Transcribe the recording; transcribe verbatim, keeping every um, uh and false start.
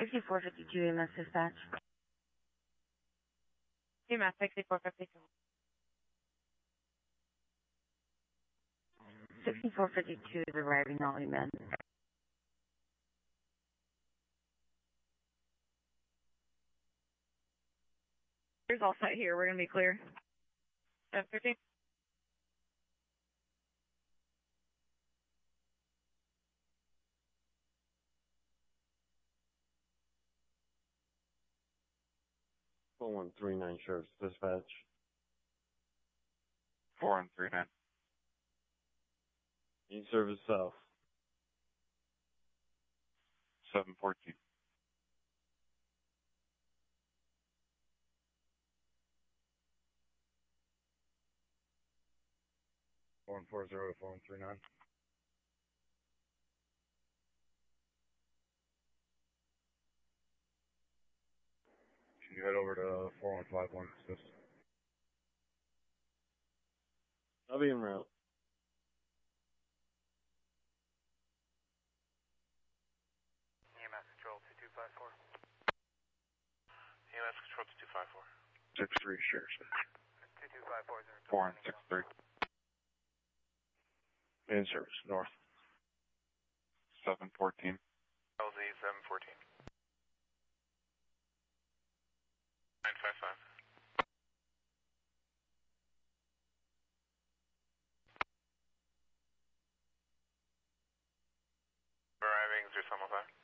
sixty-four fifty-two E M S dispatch. E M S sixty-four fifty-two. sixty-four fifty-two is arriving on E M S. Here's all set here. We're going to be clear. seven fifteen. four one three nine Sheriff's Dispatch. four one three nine. Main Service South. seven fourteen. four one four zero to four one three nine. Can you head over to four one five one assist? I'll be en route. E M S Control two two five four. E M S Control two two five four. six three Sheriff's. two two five four. four one six three. Main Service North. seven fourteen. L Z seven fourteen. nine five five. Arriving zero seven five.